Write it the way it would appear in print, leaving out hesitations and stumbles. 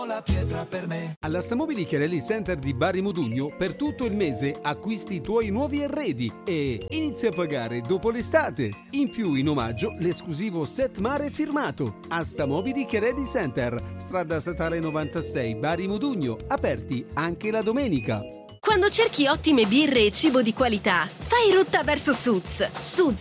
La pietra per me. Alla Stamobili Chiarelli Center di Bari Modugno per tutto il mese acquisti i tuoi nuovi arredi e inizia a pagare dopo l'estate. In più, in omaggio, l'esclusivo set mare firmato. A Stamobili Chiarelli Center, strada statale 96 Bari Modugno, aperti anche la domenica. Quando cerchi ottime birre e cibo di qualità, fai rotta verso Suds. Suds